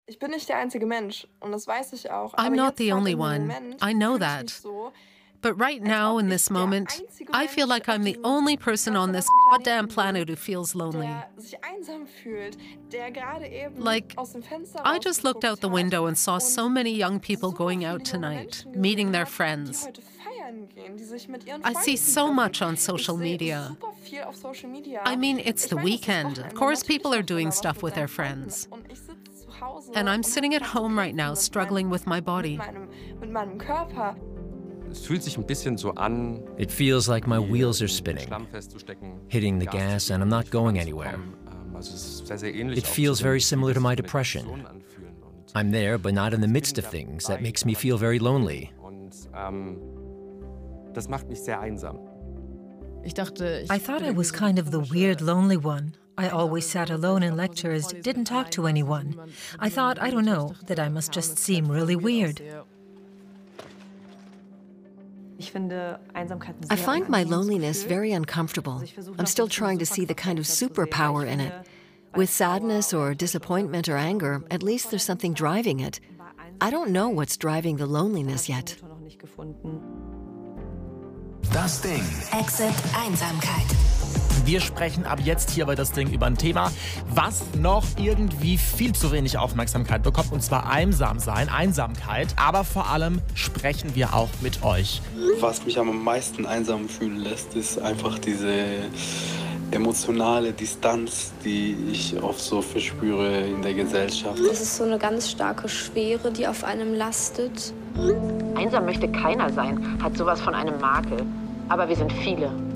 Ich bin nicht der einzige Mensch und das weiß ich auch. I'm Aber not jetzt the grad only in dem one. Moment I know fühle ich mich that. so, But right als now, ob in ich this der moment, einzige I feel Mensch like auf I'm the diesem only person ganz on this verdammten goddamn Planeten planet bin, who feels lonely. der sich einsam fühlt, der gerade eben Like, aus dem Fenster I just looked out rausgeguckt the hat window and saw und so many young people super going viele out junge tonight, Menschen meeting gesehen their hat, die friends. heute feiern gehen, die sich mit ihren I see Freunden so treffen. much on Ich social sehe media. super viel auf Social Media. I mean, it's Ich the meine, es ist weekend. Of Wochenende. course, Natürlich people are macht man doing da was stuff mit with their seinen Freunden. friends. Und ich sitze zu Hause And I'm und sitting habe at gerade zu home right kämpfen now, struggling with my body. mit meinem Körper. Es fühlt sich ein bisschen so an, It feels like my wheels are im spinning, Schlamm festzustecken, hitting the Gas zu gas, and geben, I'm not nicht going voranzukommen. anywhere. Also es ist sehr, sehr ähnlich It auch feels zu dem very Gefühl, similar to das my sich mit depression. Depressionen anfühlen. Und I'm there, but not in the ich midst bin of things dabei, that makes me aber feel nicht very drin. lonely. Und das macht mich sehr einsam. Ich dachte, I thought I was kind of the weird, lonely one. I always sat alone in lectures, didn't talk to anyone. I thought, I don't know, that I must just seem really weird. I find my loneliness very uncomfortable. I'm still trying to see the kind of superpower in it. With sadness or disappointment or anger, at least there's something driving it. I don't know what's driving the loneliness yet. Das Ding. Exit Einsamkeit. Wir sprechen ab jetzt hier bei das Ding über ein Thema, was noch irgendwie viel zu wenig Aufmerksamkeit bekommt, und zwar Einsamkeit. Aber vor allem sprechen wir auch mit euch. Was mich am meisten einsam fühlen lässt, ist einfach diese emotionale Distanz, die ich oft so verspüre in der Gesellschaft. Das ist so eine ganz starke Schwere, die auf einem lastet. Einsam möchte keiner sein, hat sowas von einem Makel. Aber wir sind viele.